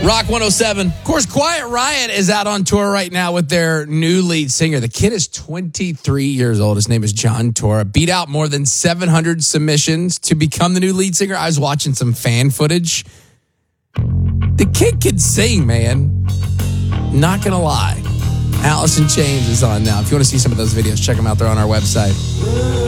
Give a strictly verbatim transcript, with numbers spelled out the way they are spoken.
Rock one oh seven. Of course, Quiet Riot is out on tour right now with their new lead singer. The kid is twenty-three years old. His name is John Tora. Beat out more than seven hundred submissions to become the new lead singer. I was watching some fan footage. The kid can sing, man. Not gonna lie. Alice in Chains is on now. If you want to see some of those videos, check them out. They're on our website.